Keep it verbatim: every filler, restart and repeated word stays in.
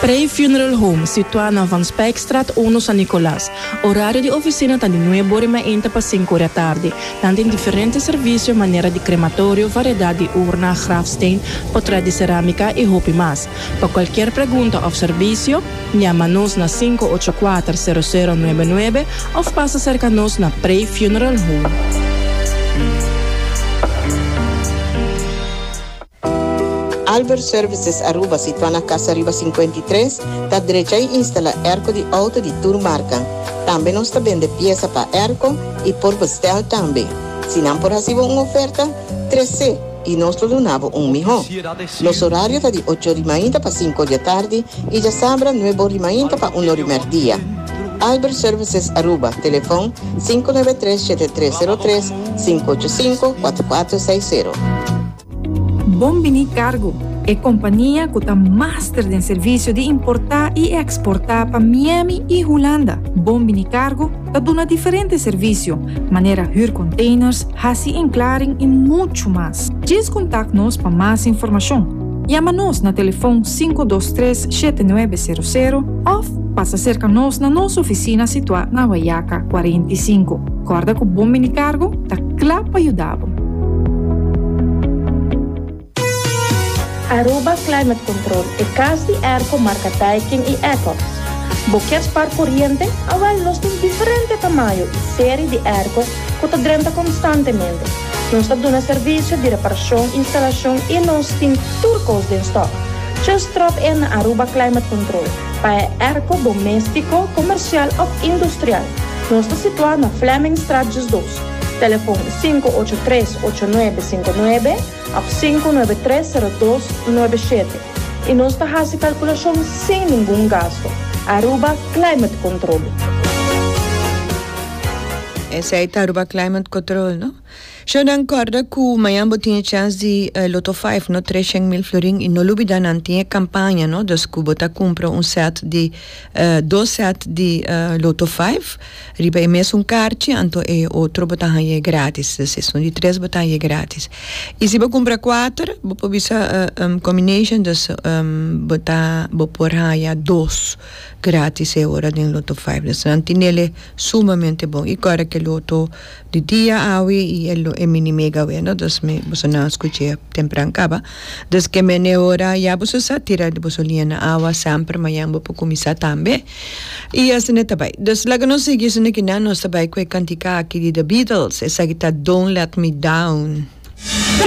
Pre-Funeral Home, situado na Van Spijkstraat uno San Nicolás. Horário de oficina está de nueve horas e meia para cinco da tarde. Tem diferentes serviços, maneira de crematório, variedade de urna, grafsteen, portrait de cerâmica e roupa mais. Para qualquer pergunta ou serviço, chama-nos na cinco oito quatro zero zero nove nove ou passa cerca-nos na Pre-Funeral Home. Albert Services Aruba, situada na Casa Riba cinquenta e três, está direita e instala erco de auto de turmarca. Também nós vende peça para erco e por bestel também. Se não por receber uma oferta, três C e nós donamos um milhão. Nosso horário está de oito horas e meia para cinco da tarde e já sábado nove horas e meia para uma hora e meia dia. Albert Services Aruba, telefone cinco nove três sete três zero três cinco oito cinco quatro quatro seis zero. Bombini Cargo é companhia que está master em serviço de importar e exportar para Miami e Holanda. Bombini Cargo está dando diferentes serviços, maneira huur containers, hasi enclaring e muito mais. Diz contact-nos para mais informação. Chama-nos na telefone cinco dois três sete nove zero zero ou passa cerca-nos na nossa oficina situada na Guaiaca quarenta e cinco. Corda que o Bombini Cargo está claro para ajudar. Aruba Climate Control é casa de erco marca Daikin e Ecox. Boquetes par corriente, agora nós temos diferentes tamanhos e série de erco que está drenta constantemente. Nós estamos dando serviço de reparação, instalação e nós temos turcos em stock. Just drop in na Aruba Climate Control para erco doméstico, comercial ou industrial. Nós estamos situados na Fleming Straat dois. Telefone cinco oito três oito nove cinco nove ou cinco nove três zero dois nove sete. E nós está fazendo calculação sem nenhum gasto. Aruba Climate Control. Essa é a Aruba Climate Control, não? Eu não concordo que o Miami tinha chance de uh, Lotto cinco, no trezentos mil florin, e no Lubida não tinha campanha, no? Dus que bota compra um set de, uh, dois set de uh, Lotto cinco, riba é mesmo um carte, então é outro botar aí grátis, dus são de três botar aí grátis. E se você compra quatro, você pode usar uh, um combination, dus um, botar, você pôr aí dois grátis é hora de Lotto cinco, dus não tem ele sumamente bom. E agora que Lotto de dia, awe, e ele é mini mega bueno, dus me você não escuta temprano acaba, dus que me ne hora já você sa tira de você linha na água sempre, mas já você começar também. E assim é também. Dus logo nós seguimos no que não nós também com a cantica aqui de The Beatles, essa que tá Don't Let Me Down.